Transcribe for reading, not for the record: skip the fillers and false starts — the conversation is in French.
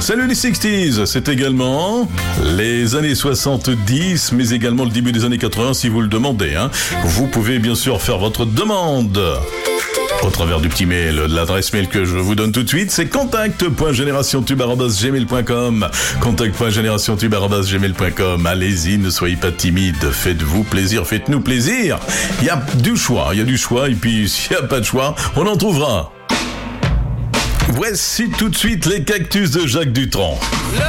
Salut les 60s, c'est également les années 70, mais également le début des années 80 si vous le demandez. Vous pouvez bien sûr faire votre demande au travers du petit mail, de l'adresse mail que je vous donne tout de suite, c'est contact.generationtube@gmail.com. Contact.generationtube@gmail.com. Allez-y, ne soyez pas timide, faites-vous plaisir, faites-nous plaisir. Il y a du choix, et puis s'il n'y a pas de choix, on en trouvera. Voici tout de suite les Cactus de Jacques Dutronc.